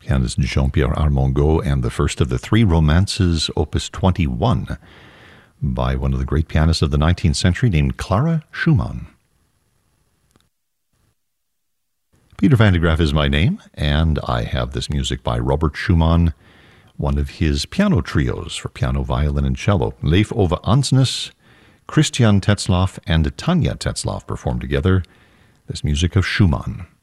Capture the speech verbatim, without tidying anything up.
pianist Jean-Pierre Armengaud, and the first of the three romances, opus twenty-one, by one of the great pianists of the nineteenth century named Clara Schumann. Peter van de Graaff is my name, and I have this music by Robert Schumann, one of his piano trios for piano, violin, and cello. Leif Ove Andsnes, Christian Tetzlaff, and Tanja Tetzlaff performed together this music of Schumann.